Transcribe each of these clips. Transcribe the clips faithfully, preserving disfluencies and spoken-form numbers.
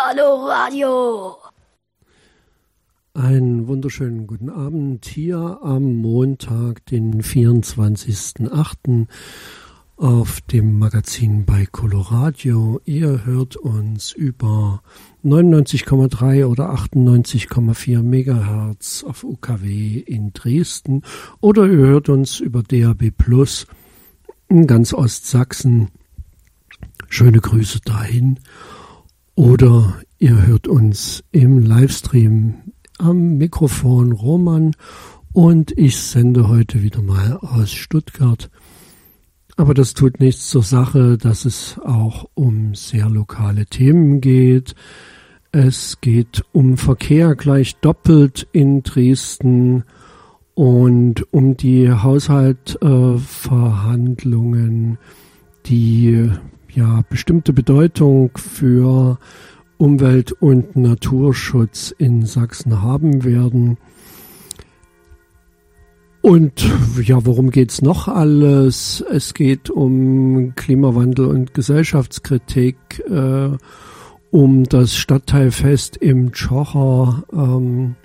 Coloradio. Einen wunderschönen guten Abend hier am Montag, den vierundzwanzigsten achten auf dem Magazin bei Coloradio. Ihr hört uns über neunundneunzig Komma drei oder achtundneunzig Komma vier Megahertz auf U K W in Dresden oder ihr hört uns über D A B Plus in ganz Ostsachsen. Schöne Grüße dahin. Oder ihr hört uns im Livestream. Am Mikrofon Roman und ich sende heute wieder mal aus Stuttgart. Aber das tut nichts zur Sache, dass es auch um sehr lokale Themen geht. Es geht um Verkehr gleich doppelt in Dresden und um die Haushaltsverhandlungen, äh, die ja bestimmte Bedeutung für Umwelt- und Naturschutz in Sachsen haben werden. Und ja, worum geht's noch alles? Es geht um Klimawandel und Gesellschaftskritik, äh, um das Stadtteilfest im Tschocher ähm,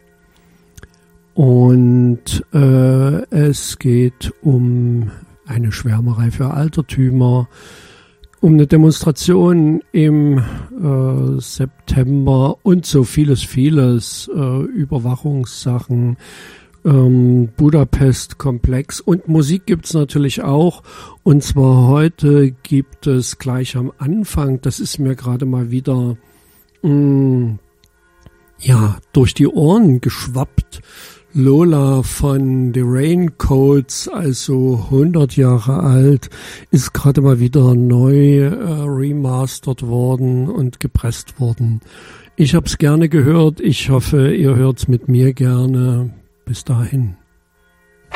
und äh, es geht um eine Schwärmerei für Altertümer, um eine Demonstration im äh, September und so vieles, vieles, äh, Überwachungssachen, ähm, Budapest-Komplex und Musik gibt's natürlich auch. Und zwar heute gibt es gleich am Anfang, das ist mir gerade mal wieder mh, ja durch die Ohren geschwappt, Lola von The Raincoats, also hundert Jahre alt, ist gerade mal wieder neu äh, remastert worden und gepresst worden. Ich hab's gerne gehört, ich hoffe, ihr hört's mit mir gerne. Bis dahin.